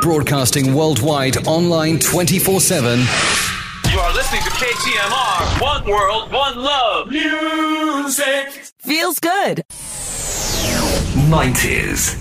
Broadcasting worldwide, online 24/7. You are listening to KTMR. One world, one love. Music feels good. 90s.